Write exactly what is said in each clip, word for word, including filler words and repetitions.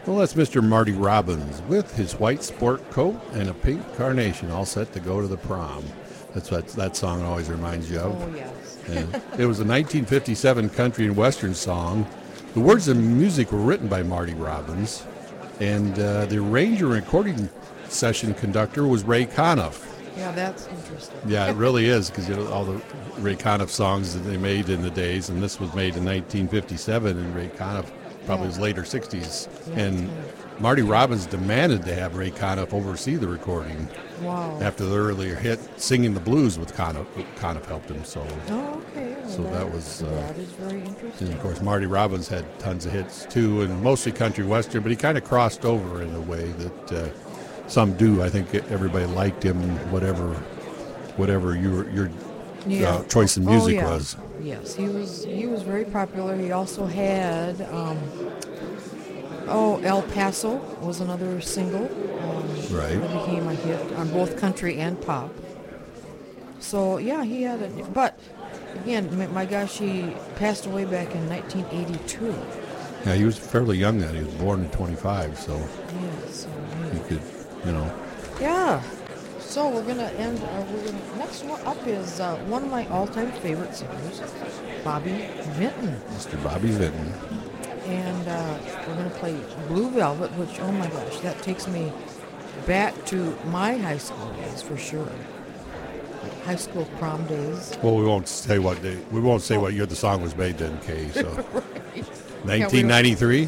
Well, that's Mister Marty Robbins with his white sport coat and a pink carnation, all set to go to the prom. That's what that song always reminds you of. Oh, yes. And it was a nineteen fifty-seven country and western song. The words and music were written by Marty Robbins, and uh, the arranger and recording session conductor was Ray Conniff. Yeah, that's interesting. Yeah, it really is, because you know, all the Ray Conniff songs that they made in the days, and this was made in nineteen fifty-seven, and Ray Conniff probably Yeah. his later sixties. Yeah, And it's Marty Robbins demanded to have Ray Conniff oversee the recording. Wow. After the earlier hit, Singing the Blues with Conniff, Conniff helped him. So, Oh, okay. Well, so that was, uh, that is very interesting. and of course, Marty Robbins had tons of hits too, and mostly country western, but he kind of crossed over in a way that uh, some do. I think everybody liked him, whatever, whatever your your Yeah. uh, choice in Oh, music yeah. was. Yes, he was. He was very popular. He also had, um, oh, El Paso was another single. Um, Right. That became a hit on both country and pop. So yeah, he had it. But again, my, my gosh, he passed away back in nineteen eighty-two. Yeah, he was fairly young then. He was born in twenty-five, so Yeah. So he could, you know. yeah. So we're gonna end. Uh, we're gonna next one up is uh, one of my all-time favorite singers, Bobby Vinton. Mister Bobby Vinton. And uh, we're going to play Blue Velvet, which, oh my gosh, that takes me back to my high school days for sure. High school prom days. Well, we won't say what day. We won't say what year the song was made then, Kay. So, Right. nineteen ninety-three.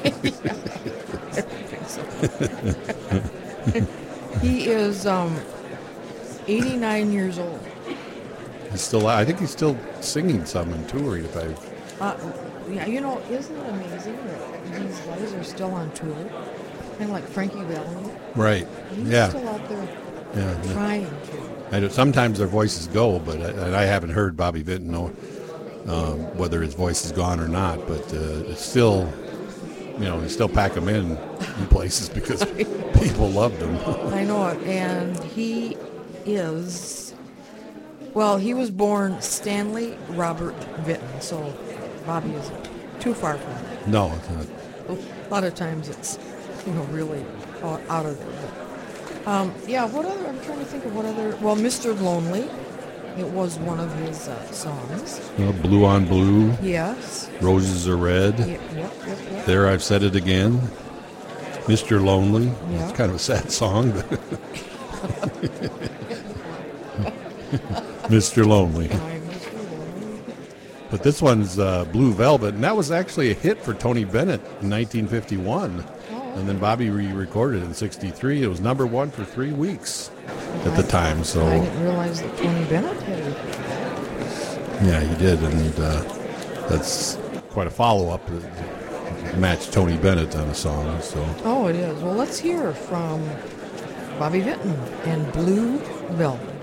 He is um, eighty-nine years old. He's still. I think he's still singing some and touring. If I. Uh, yeah, you know, isn't it amazing that these guys are still on tour? Kind of like Frankie Valli. Right. He's Yeah. still out there Yeah. yeah. trying to. I know sometimes their voices go, but I, and I haven't heard Bobby Vinton know um, whether his voice is gone or not. But uh, it's still, you know, they still pack him in in places because people loved him. I know it. And he is, well, he was born Stanley Robert Vinton, so Bobby isn't too far from that. No, it's not. A lot of times it's, you know, really out out of there. But, um, yeah, what other, I'm trying to think of what other, well, Mister Lonely, it was one of his uh, songs. You know, Blue on Blue, Yes. Roses Are Red. Yep, yep, yep, yep. There, I've Said It Again. Mister Lonely. Yeah. It's kind of a sad song, but Mister Lonely. I'm Mister Lonely. But this one's uh, Blue Velvet, and that was actually a hit for Tony Bennett in nineteen fifty-one. Oh. And then Bobby re-recorded it in sixty-three. It was number one for three weeks at the time. So I didn't realize that Tony Bennett had it. yeah, he did, and uh, that's quite a follow-up to match Tony Bennett on a song. So Oh, it is. Well, let's hear from Bobby Vinton and Blue Velvet.